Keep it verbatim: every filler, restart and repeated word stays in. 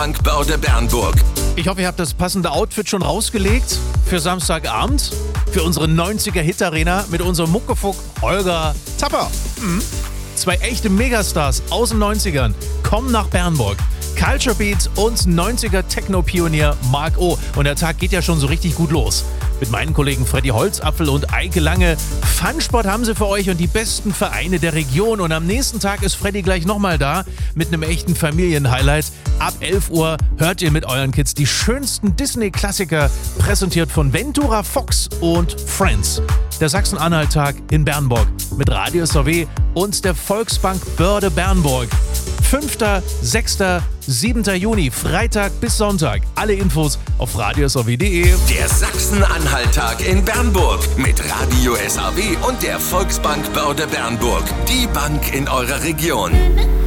Volksbank Börde Bernburg. Ich hoffe, ihr habt das passende Outfit schon rausgelegt für Samstagabend, für unsere neunziger-Hit-Arena mit unserem Muckefuck Holger Zapper. Mhm. Zwei echte Megastars aus den neunzigern kommen nach Bernburg. Culture Beat und neunziger Techno-Pionier Mark O. Und der Tag geht ja schon so richtig gut los. Mit meinen Kollegen Freddy Holzapfel und Eike Lange. Funsport haben sie für euch und die besten Vereine der Region. Und am nächsten Tag ist Freddy gleich nochmal da mit einem echten Familienhighlight. Ab elf Uhr hört ihr mit euren Kids die schönsten Disney-Klassiker, präsentiert von Ventura Fox und Friends. Der Sachsen-Anhalt-Tag in Bernburg mit Radio S R W und der Volksbank Börde Bernburg. fünfter, sechster, siebter Juni, Freitag bis Sonntag. Alle Infos auf radio s r w punkt d e. Der Sachsen-Anhalt-Tag in Bernburg mit Radio S R W und der Volksbank Börde Bernburg. Die Bank in eurer Region.